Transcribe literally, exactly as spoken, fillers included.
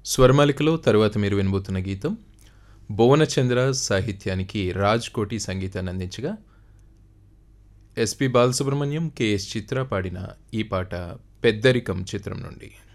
స్వరమాలికలో తరువాత మీరు వినబోతున్న గీతం భువనచంద్ర సాహిత్యానికి రాజ్ కోటి సంగీతాన్ని అందించగా ఎస్పి బాలసుబ్రహ్మణ్యం కెఎస్ చిత్ర పాడిన ఈ పాట పెద్దరికం చిత్రం నుండి.